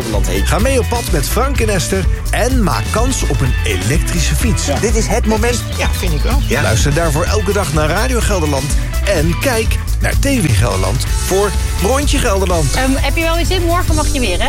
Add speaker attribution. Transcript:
Speaker 1: Gelderland heen.
Speaker 2: Ga mee op pad met Frank en Esther en maak kans op een elektrische fiets.
Speaker 1: Ja. Dit is het moment. Ja, vind ik wel. Ja.
Speaker 2: Luister daarvoor elke dag naar Radio Gelderland. En kijk naar TV Gelderland voor Rondje Gelderland.
Speaker 3: Heb je wel weer zin? Morgen mag je weer, hè?